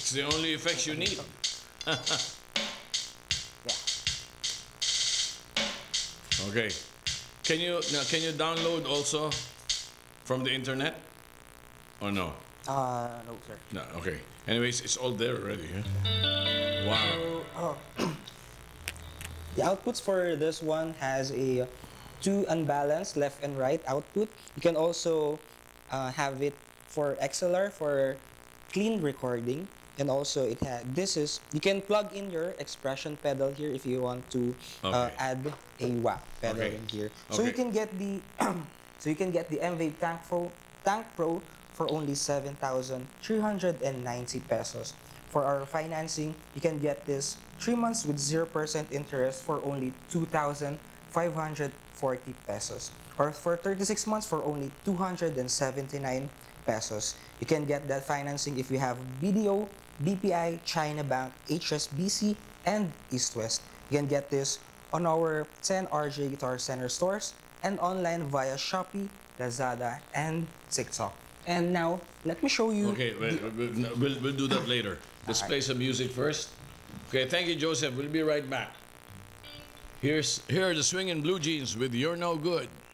It's the only effects you need. Yeah. Okay. Can you download also from the internet or no? No, sir. No. Okay. Anyways, it's all there already. Huh? Wow. So, the outputs for this one has a two unbalanced left and right output. You can also have it for XLR for clean recording. And also it had this is you can plug in your expression pedal here if you want to Okay. add a wah pedal Okay. in here. So you Okay. can get the so you can get the M-Wave Tank Pro for only 7,390 pesos. For our financing, you can get this 3 months with 0% interest for only 2,540 pesos. Or for 36 months for only 279 pesos. You can get that financing if you have BDO, BPI, China Bank, HSBC, and East West. You can get this on our 10 RJ Guitar Center stores and online via Shopee, Lazada, and TikTok. And now, let me show you Okay. the We'll do that later. Let's play some music first. Okay. Thank you, Joseph. We'll be right back. Here are the Swingin' Blue Jeans with "You're No Good."